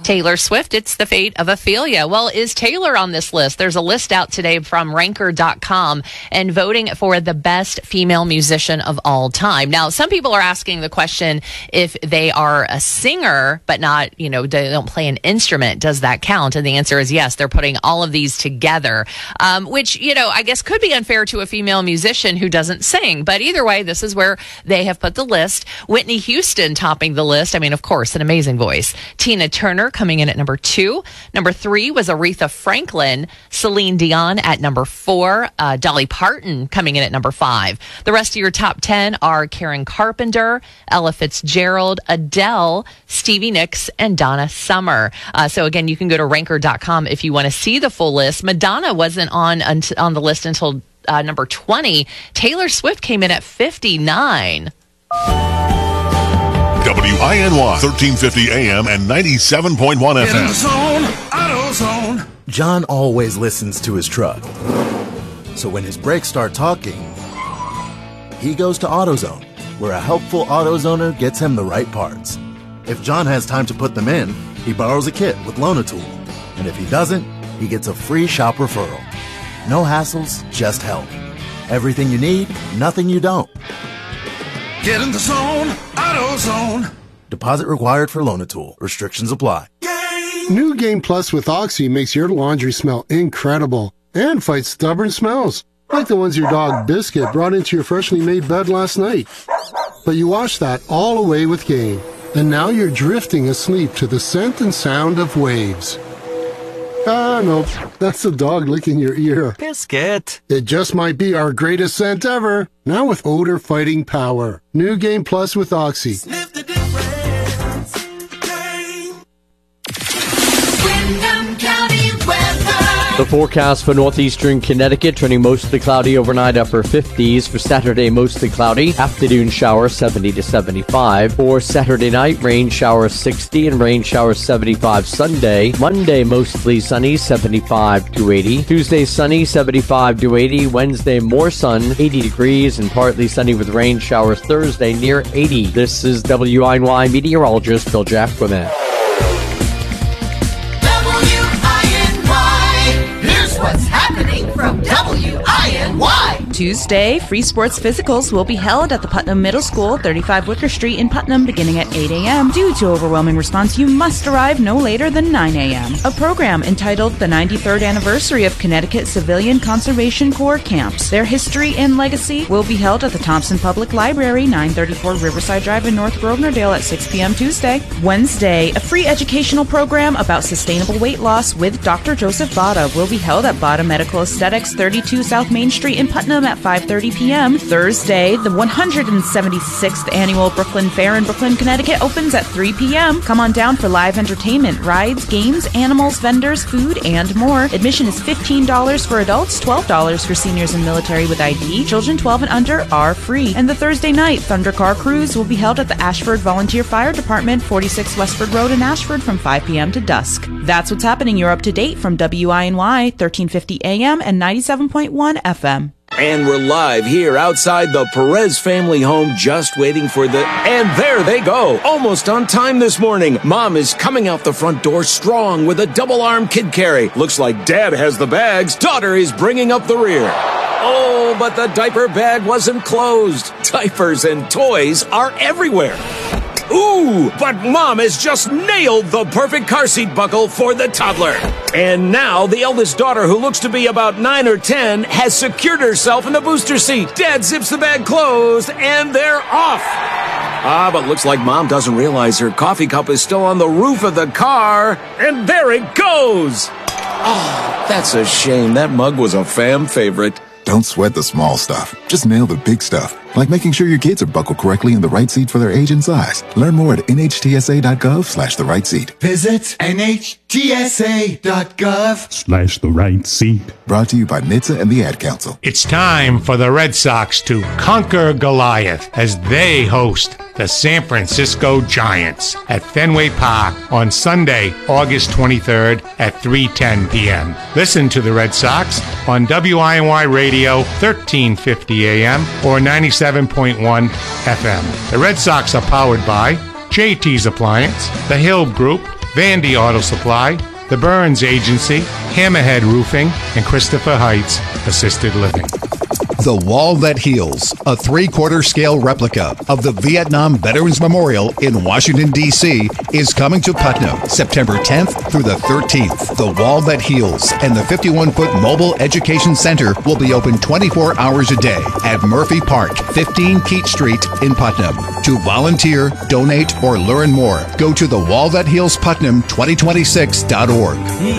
Taylor Swift, it's the fate of Ophelia. Well, is Taylor on this list? There's a list out today from Ranker.com and voting for the best female musician of all time. Now, some people are asking the question, if they are a singer, but not, they don't play an instrument, does that count? And the answer is yes. They're putting all of these together, which, I guess could be unfair to a female musician who doesn't sing. But either way, this is where they have put the list. Whitney Houston topping the list. I mean, of course, an amazing voice. Tina Turner coming in at number 2. Number 3 was Aretha Franklin. Celine Dion at number 4. Dolly Parton coming in at number 5. The rest of your top 10 are Karen Carpenter, Ella Fitzgerald, Adele, Stevie Nicks, and Donna Summer. So again, you can go to Ranker.com if you want to see the full list. Madonna wasn't on the list until number 20. Taylor Swift came in at 59. WINY 1350 AM and 97.1 FM. Get in the zone, AutoZone. John always listens to his truck. So when his brakes start talking, he goes to AutoZone, where a helpful AutoZoner gets him the right parts. If John has time to put them in, he borrows a kit with Loan-A-Tool. And if he doesn't, he gets a free shop referral. No hassles, just help. Everything you need, nothing you don't. Get in the zone, AutoZone. Deposit required for Loan-A-Tool. Restrictions apply. New Game Plus with Oxy makes your laundry smell incredible and fights stubborn smells, like the ones your dog Biscuit brought into your freshly made bed last night. But you washed that all away with Game, and now you're drifting asleep to the scent and sound of waves. Ah, nope. That's the dog licking your ear. Biscuit. It just might be our greatest scent ever. Now with odor-fighting power. New Game Plus with Oxy. Sniff the difference. Game. Windham County weather. The forecast for northeastern Connecticut, turning mostly cloudy overnight, upper 50s. For Saturday, mostly cloudy. Afternoon shower, 70 to 75. For Saturday night, rain shower 60 and rain shower 75 Sunday. Monday, mostly sunny, 75 to 80. Tuesday, sunny, 75 to 80. Wednesday, more sun, 80 degrees and partly sunny with rain showers Thursday near 80. This is WINY meteorologist Phil Jackman. What's happening from WINY? Tuesday, free sports physicals will be held at the Putnam Middle School, 35 Wicker Street in Putnam, beginning at 8 a.m. Due to overwhelming response, you must arrive no later than 9 a.m. A program entitled The 93rd Anniversary of Connecticut Civilian Conservation Corps Camps. Their history and legacy will be held at the Thompson Public Library, 934 Riverside Drive in North Grosvenordale at 6 p.m. Tuesday. Wednesday, a free educational program about sustainable weight loss with Dr. Joseph Bada will be held at Bada Medical Aesthetics, 32 South Main Street in Putnam at 5:30 p.m. Thursday, the 176th Annual Brooklyn Fair in Brooklyn, Connecticut opens at 3 p.m. Come on down for live entertainment, rides, games, animals, vendors, food, and more. Admission is $15 for adults, $12 for seniors and military with ID. Children 12 and under are free. And the Thursday night Thunder Car Cruise will be held at the Ashford Volunteer Fire Department, 46 Westford Road in Ashford from 5 p.m. to dusk. That's what's happening. You're up to date from WINY, 1350 AM and 97.1 FM. And we're live here outside the Perez family home, just waiting for and there they go, almost on time this morning. Mom is coming out the front door strong with a double-arm kid carry. Looks like Dad has the bags. Daughter is bringing up the rear. Oh, but the diaper bag wasn't closed. Diapers and toys are everywhere. Ooh, but Mom has just nailed the perfect car seat buckle for the toddler. And now the eldest daughter, who looks to be about 9 or 10, has secured herself in the booster seat. Dad zips the bag closed, and they're off. But looks like Mom doesn't realize her coffee cup is still on the roof of the car. And there it goes. Oh, that's a shame. That mug was a fam favorite. Don't sweat the small stuff. Just nail the big stuff, like making sure your kids are buckled correctly in the right seat for their age and size. Learn more at nhtsa.gov/the right seat. Visit nhtsa.gov/the right seat. Brought to you by NHTSA and the Ad Council. It's time for the Red Sox to conquer Goliath as they host the San Francisco Giants at Fenway Park on Sunday, August 23rd at 3:10 p.m. Listen to the Red Sox on WINY Radio, 1350 AM or 97.1 FM. The Red Sox are powered by JT's Appliance, The Hill Group, Vandy Auto Supply, the Burns Agency, Hammerhead Roofing, and Christopher Heights Assisted Living. The Wall That Heals, a 3/4 scale replica of the Vietnam Veterans Memorial in Washington, D.C., is coming to Putnam September 10th through the 13th. The Wall That Heals and the 51-foot Mobile Education Center will be open 24 hours a day at Murphy Park, 15 Keat Street in Putnam. To volunteer, donate, or learn more, go to thewallthathealsputnam2026.org.